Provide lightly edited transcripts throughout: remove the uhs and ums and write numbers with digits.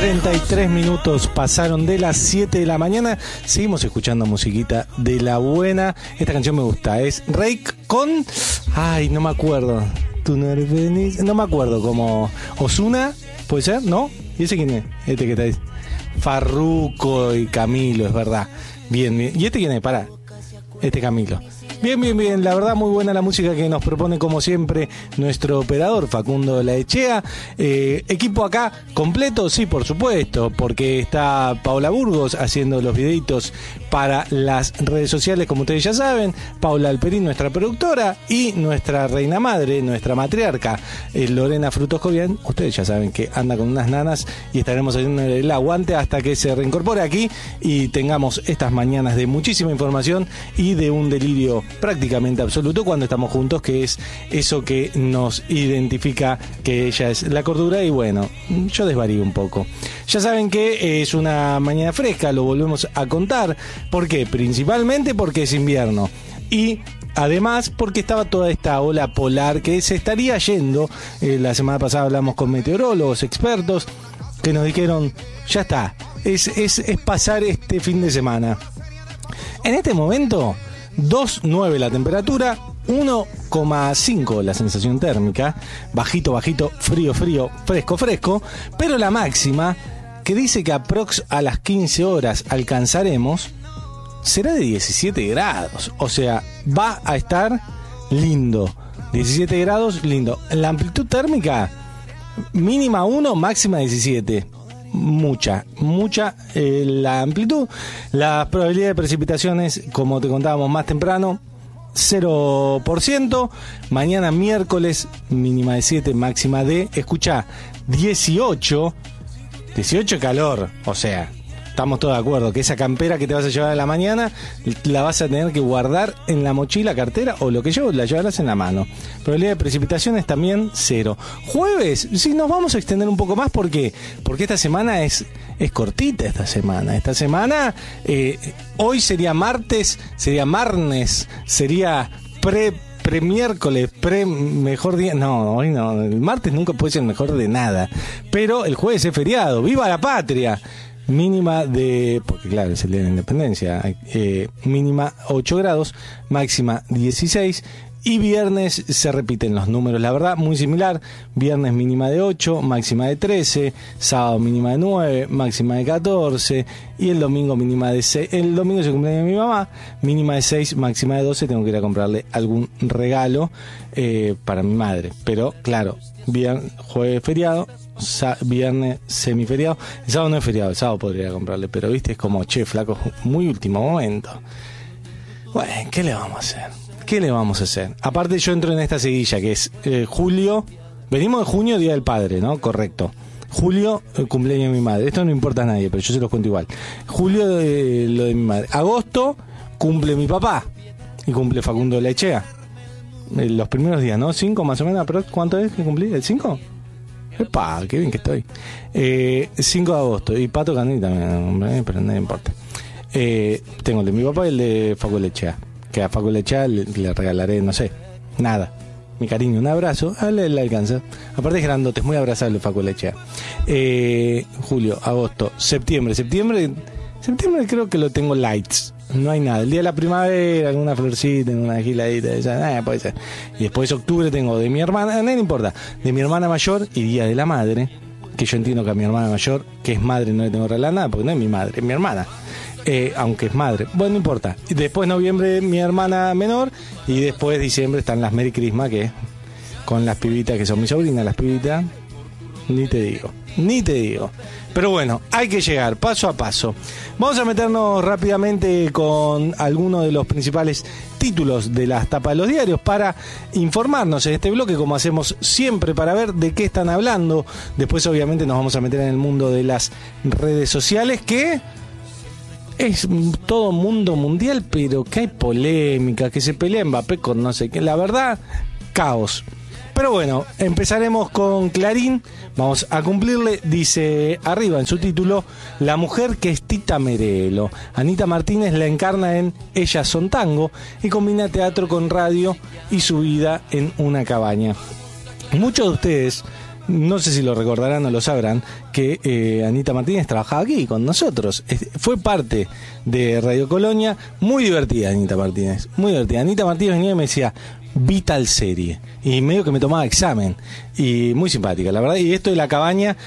33 minutos pasaron de las 7 de la mañana. Seguimos escuchando musiquita de la buena. Esta canción me gusta. Es Rake con... Ay, no me acuerdo. Tú no eres feliz. No me acuerdo. Como Ozuna, ¿puede ser? ¿No? ¿Y ese quién es? Este que está ahí. Farruko y Camilo, es verdad. Bien, bien. ¿Y este quién es? Pará. Este Camilo. Bien, bien, bien. La verdad, muy buena la música que nos propone, como siempre, nuestro operador Facundo Laechea. Equipo acá completo, sí, por supuesto, porque está Paula Burgos haciendo los videitos para las redes sociales, como ustedes ya saben. Paula Alperín, nuestra productora, y nuestra reina madre, nuestra matriarca, Lorena Frutos Cobian. Ustedes ya saben que anda con unas nanas y estaremos haciendo el aguante hasta que se reincorpore aquí y tengamos estas mañanas de muchísima información y de un delirio prácticamente absoluto cuando estamos juntos, que es eso que nos identifica, que ella es la cordura. Y bueno, yo desvarío un poco. Ya saben que es una mañana fresca, lo volvemos a contar. ¿Por qué? Principalmente porque es invierno y además porque estaba toda esta ola polar que se estaría yendo. La semana pasada hablamos con meteorólogos, expertos, que nos dijeron, ya está, es pasar este fin de semana. En este momento 2,9 la temperatura, 1,5 la sensación térmica, bajito, bajito, frío, frío, fresco, fresco, pero la máxima, que dice que aprox a las 15 horas alcanzaremos, será de 17 grados, o sea, va a estar lindo, 17 grados, lindo. La amplitud térmica, mínima 1, máxima 17. Mucha la amplitud. La probabilidad de precipitaciones, como te contábamos más temprano, 0%. Mañana miércoles, mínima de 7, máxima de, escuchá, 18 calor. O sea, estamos todos de acuerdo que esa campera que te vas a llevar a la mañana la vas a tener que guardar en la mochila, cartera o lo que llevo, la llevarás en la mano. Probabilidad de precipitaciones también 0. Jueves, sí, nos vamos a extender un poco más. ¿Por qué? Porque esta semana es cortita esta semana. Esta semana, hoy sería martes, sería marnes, sería pre-miércoles, mejor día. No, hoy no. El martes nunca puede ser el mejor de nada. Pero el jueves es feriado. ¡Viva la patria! Mínima de, porque claro, es el día de la independencia, mínima 8 grados, máxima 16. Y viernes se repiten los números, la verdad, muy similar. Viernes mínima de 8, máxima de 13. Sábado mínima de 9, máxima de 14. Y el domingo mínima de 6. El domingo es el cumpleaños de mi mamá, mínima de 6, máxima de 12. Tengo que ir a comprarle algún regalo para mi madre. Pero claro, jueves feriado, viernes semiferiado. El sábado no es feriado, el sábado podría comprarle, pero viste, es como, che, flaco, muy último momento. Bueno, ¿qué le vamos a hacer? ¿Qué le vamos a hacer? Aparte yo entro en esta seguilla que es julio, venimos de junio, Día del Padre, ¿no? Correcto. Julio, el cumpleaños de mi madre. Esto no importa a nadie, pero yo se los cuento igual. Julio, lo de mi madre. Agosto, cumple mi papá y cumple Facundo Laechea. Los primeros días, ¿no? 5 más o menos, pero ¿cuánto es que cumplí? ¿El 5? ¡Epa! ¡Qué bien que estoy! 5 de agosto. Y Pato Candí también, pero no importa. Tengo el de mi papá y el de Facu Lechea. Que a Facu Lechea le regalaré, no sé, nada. Mi cariño, un abrazo. Le alcanza. Aparte es grandote, es muy abrazable Facu Lechea. Julio, agosto, septiembre. Septiembre creo que lo tengo lights. No hay nada. El día de la primavera, alguna florcita, una giladita, esa, puede ser. Y después octubre tengo de mi hermana, no importa, de mi hermana mayor y Día de la Madre, que yo entiendo que a mi hermana mayor, que es madre, no le tengo que regalar nada, porque no es mi madre, es mi hermana. Aunque es madre, bueno, no importa. Y después noviembre mi hermana menor y después diciembre están las Merry Christmas, que con las pibitas que son mis sobrinas, las pibitas, ni te digo. Pero bueno, hay que llegar paso a paso. Vamos a meternos rápidamente con algunos de los principales títulos de las tapas de los diarios para informarnos en este bloque, como hacemos siempre, para ver de qué están hablando. Después obviamente nos vamos a meter en el mundo de las redes sociales, que es todo mundo mundial, pero que hay polémica, que se pelea Mbappé con no sé qué. La verdad, caos. Pero bueno, empezaremos con Clarín. Vamos a cumplirle, dice arriba en su título, la mujer que es Tita Merelo. Anita Martínez la encarna en Ellas son tango y combina teatro con radio y su vida en una cabaña. Muchos de ustedes no sé si lo recordarán o lo sabrán, que Anita Martínez trabajaba aquí con nosotros. Fue parte de Radio Colonia. Muy divertida Anita Martínez, muy divertida. Anita Martínez venía y me decía, vi tal serie, y medio que me tomaba examen, y muy simpática, la verdad. Y esto de la cabaña,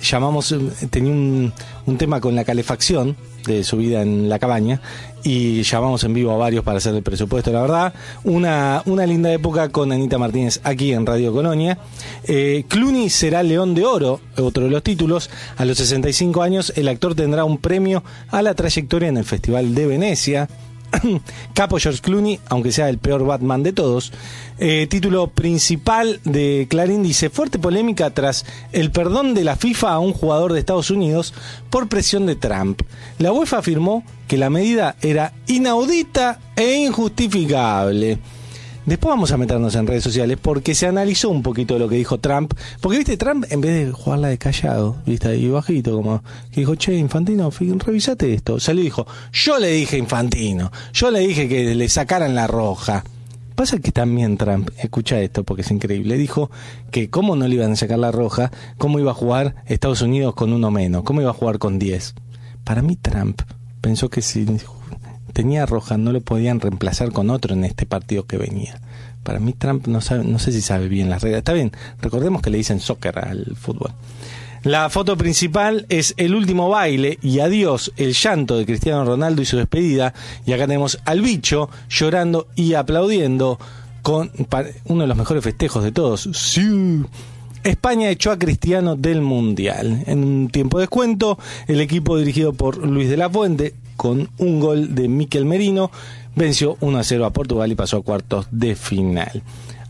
tenía un tema con la calefacción de su vida en la cabaña, y llamamos en vivo a varios para hacer el presupuesto. La verdad, una linda época con Anita Martínez aquí en Radio Colonia. Clooney será León de Oro, otro de los títulos. A los 65 años el actor tendrá un premio a la trayectoria en el Festival de Venecia. Capo George Clooney, aunque sea el peor Batman de todos. Título principal de Clarín dice: fuerte polémica tras el perdón de la FIFA a un jugador de Estados Unidos por presión de Trump. La UEFA afirmó que la medida era inaudita e injustificable. Después vamos a meternos en redes sociales porque se analizó un poquito lo que dijo Trump. Porque, viste, Trump, en vez de jugarla de callado, viste, ahí bajito, como que dijo, che, Infantino, revisate esto. Salió y dijo, yo le dije a Infantino, yo le dije que le sacaran la roja. Pasa que también Trump, escucha esto porque es increíble, dijo que cómo no le iban a sacar la roja, cómo iba a jugar Estados Unidos con uno menos, cómo iba a jugar con 10. Para mí Trump pensó que si tenía roja no lo podían reemplazar con otro en este partido que venía. Para mí Trump no sé si sabe bien las reglas. Está bien, recordemos que le dicen soccer al fútbol. La foto principal es el último baile y adiós, el llanto de Cristiano Ronaldo y su despedida. Y acá tenemos al bicho llorando y aplaudiendo con uno de los mejores festejos de todos. ¡Sí! España echó a Cristiano del Mundial. En un tiempo de descuento, el equipo dirigido por Luis de la Fuente, con un gol de Mikel Merino, venció 1-0 a Portugal y pasó a cuartos de final.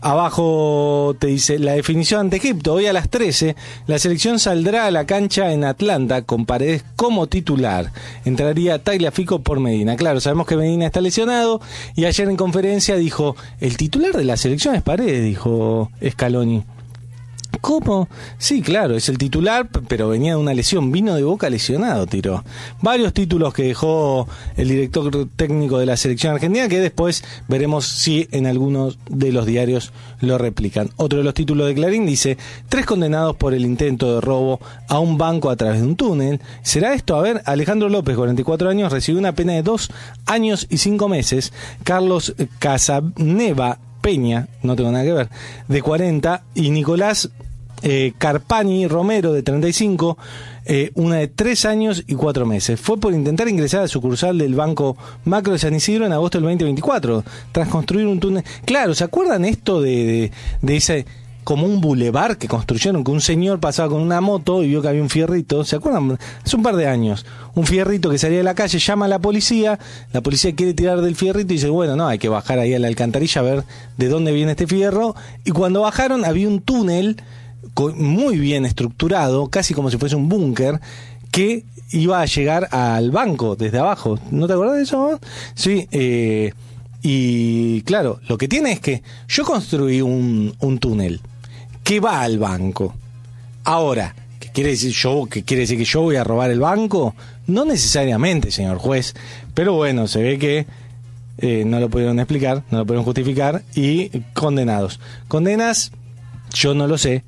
Abajo te dice la definición ante Egipto. Hoy a las 13 la selección saldrá a la cancha en Atlanta con Paredes como titular. Entraría Tagliafico por Medina. Claro, sabemos que Medina está lesionado y ayer en conferencia dijo, el titular de la selección es Paredes, dijo Scaloni. ¿Cómo? Sí, claro, es el titular, pero venía de una lesión, vino de Boca lesionado, tiró. Varios títulos que dejó el director técnico de la selección argentina, que después veremos si en algunos de los diarios lo replican. Otro de los títulos de Clarín dice, 3 condenados por el intento de robo a un banco a través de un túnel. ¿Será esto? A ver, Alejandro López, 44 años, recibió una pena de 2 años y 5 meses. Carlos Casaneva Peña, no tengo nada que ver, de 40, y Nicolás Carpani Romero, de 35, una de 3 años y 4 meses. Fue por intentar ingresar a la sucursal del Banco Macro de San Isidro en agosto del 2024, tras construir un túnel. Claro, ¿se acuerdan esto de ese, como un bulevar que construyeron, que un señor pasaba con una moto y vio que había un fierrito? ¿Se acuerdan? Hace un par de años, un fierrito que salía de la calle, llama a la policía quiere tirar del fierrito y dice, bueno, no, hay que bajar ahí a la alcantarilla a ver de dónde viene este fierro. Y cuando bajaron había un túnel muy bien estructurado, casi como si fuese un búnker, que iba a llegar al banco desde abajo. ¿No te acordás de eso? Sí, y claro, lo que tiene es que yo construí un túnel que va al banco. Ahora, ¿qué quiere decir que yo voy a robar el banco? No necesariamente, señor juez, pero bueno, se ve que no lo pudieron explicar, no lo pudieron justificar y condenados. Condenas, yo no lo sé,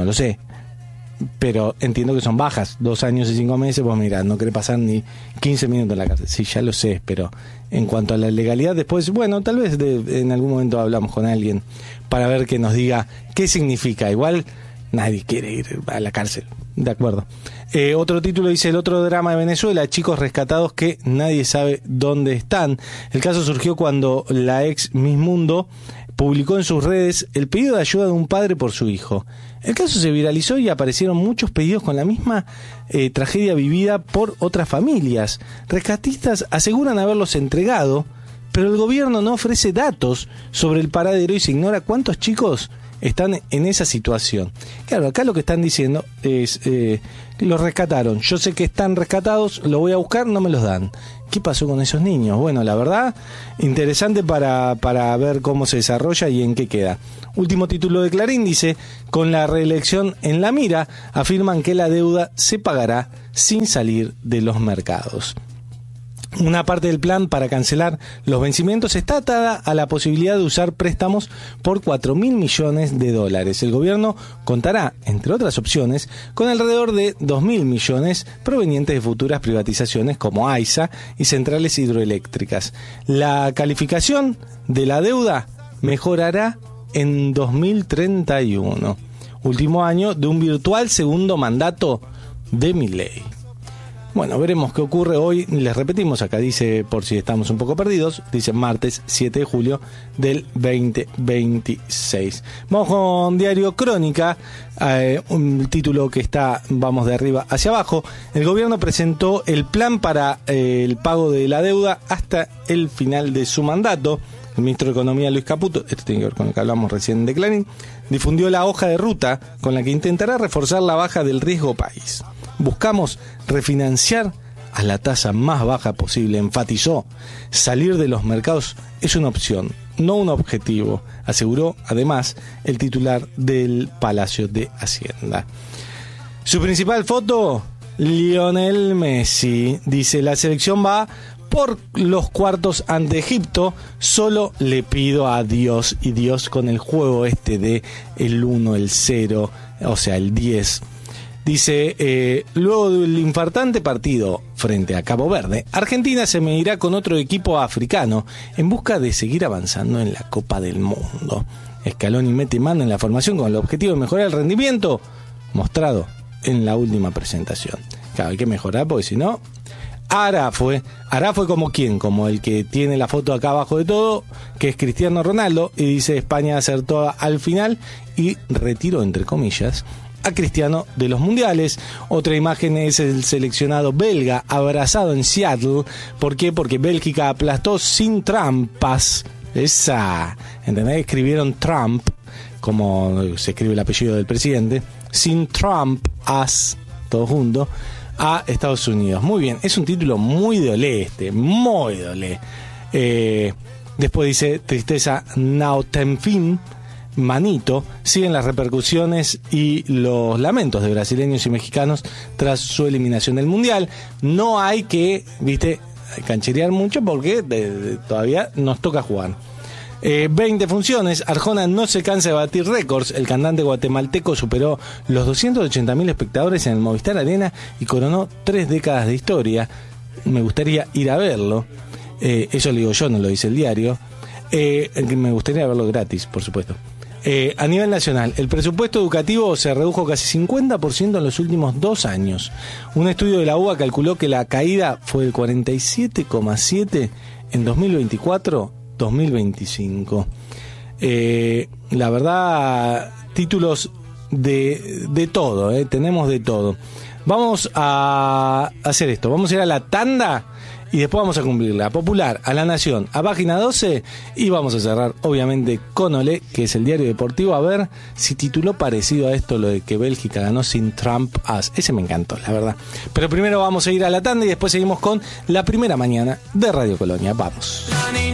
pero entiendo que son bajas, 2 años y 5 meses, pues mira, no quiere pasar ni 15 minutos en la cárcel. Sí, ya lo sé, pero en cuanto a la legalidad, después, bueno, tal vez en algún momento hablamos con alguien para ver que nos diga qué significa. Igual nadie quiere ir a la cárcel, de acuerdo. Otro título dice, el otro drama de Venezuela, chicos rescatados que nadie sabe dónde están. El caso surgió cuando la ex Miss Mundo publicó en sus redes el pedido de ayuda de un padre por su hijo. El caso se viralizó y aparecieron muchos pedidos con la misma tragedia vivida por otras familias. Rescatistas aseguran haberlos entregado, pero el gobierno no ofrece datos sobre el paradero y se ignora cuántos chicos están en esa situación. Claro, acá lo que están diciendo es, los rescataron, yo sé que están rescatados, lo voy a buscar, no me los dan. ¿Qué pasó con esos niños? Bueno, la verdad, interesante para ver cómo se desarrolla y en qué queda. Último título de Clarín dice, con la reelección en la mira, afirman que la deuda se pagará sin salir de los mercados. Una parte del plan para cancelar los vencimientos está atada a la posibilidad de usar préstamos por $4.000 millones. El gobierno contará, entre otras opciones, con alrededor de $2.000 millones provenientes de futuras privatizaciones como AISA y centrales hidroeléctricas. La calificación de la deuda mejorará en 2031, último año de un virtual segundo mandato de Milei. Bueno, veremos qué ocurre hoy. Les repetimos, acá dice, por si estamos un poco perdidos, dice martes 7 de julio del 2026. Vamos con Diario Crónica, un título que está, vamos de arriba hacia abajo. El gobierno presentó el plan para el pago de la deuda hasta el final de su mandato. El ministro de Economía, Luis Caputo, esto tiene que ver con lo que hablamos recién de Clarín, difundió la hoja de ruta con la que intentará reforzar la baja del riesgo país. Buscamos refinanciar a la tasa más baja posible, enfatizó. Salir de los mercados es una opción, no un objetivo, aseguró además el titular del Palacio de Hacienda. Su principal foto, Lionel Messi, dice: la selección va por los cuartos ante Egipto, solo le pido a Dios, y Dios con el juego este de el 1, el 0, o sea el 10. Dice, luego del infartante partido frente a Cabo Verde, Argentina se medirá con otro equipo africano en busca de seguir avanzando en la Copa del Mundo. Scaloni mete mano en la formación con el objetivo de mejorar el rendimiento mostrado en la última presentación. Claro, hay que mejorar porque si no... Ara fue como quién, como el que tiene la foto acá abajo de todo, que es Cristiano Ronaldo, y dice España acertó al final y retiró, entre comillas, a Cristiano de los mundiales. Otra imagen es el seleccionado belga abrazado en Seattle. ¿Por qué? Porque Bélgica aplastó sin trampas. ¿Entendés? Escribieron Trump, como se escribe el apellido del presidente, sin Trump, todo junto, a Estados Unidos. Muy bien, es un título muy de olé muy de olé. Después dice, tristeza Nautemfin, manito, siguen las repercusiones y los lamentos de brasileños y mexicanos tras su eliminación del Mundial. No hay que, cancherear mucho porque todavía nos toca jugar. 20 funciones, Arjona no se cansa de batir récords. El cantante guatemalteco superó los 280.000 espectadores en el Movistar Arena y coronó 3 décadas de historia. Me gustaría ir a verlo. Eso lo digo yo, no lo dice el diario. Me gustaría verlo gratis, por supuesto. A nivel nacional, el presupuesto educativo se redujo casi 50% en los últimos 2 años. Un estudio de la UBA calculó que la caída fue del 47,7% en 2024-2025. La verdad, títulos de todo, tenemos de todo. Vamos a hacer esto, vamos a ir a la tanda y después vamos a cumplirla. A Popular, a La Nación, a Página 12 y vamos a cerrar obviamente con Olé, que es el diario deportivo, a ver si tituló parecido a esto lo de que Bélgica ganó sin Trump as. Ese me encantó, la verdad. Pero primero vamos a ir a la tanda y después seguimos con la primera mañana de Radio Colonia. Vamos.